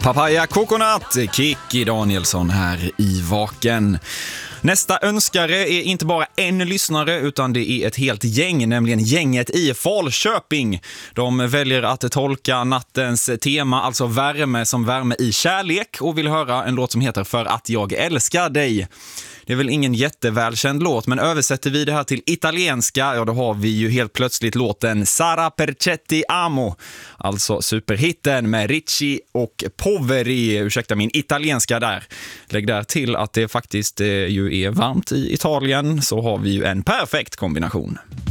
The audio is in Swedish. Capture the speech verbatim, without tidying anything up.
Papaya Coconut, Kikki Danielsson här i Vaken. Nästa önskare är inte bara en lyssnare utan det är ett helt gäng, nämligen gänget i Falköping. De väljer att tolka nattens tema, alltså värme som värme i kärlek, och vill höra en låt som heter För att jag älskar dig. Det är väl ingen jättevälkänd låt, men översätter vi det här till italienska, ja då har vi ju helt plötsligt låten Sara Percetti Amo, alltså superhitten med Ricci och Poveri. Ursäkta min italienska där. Lägg där till att det faktiskt eh, ju är varmt i Italien, så har vi ju en perfekt kombination.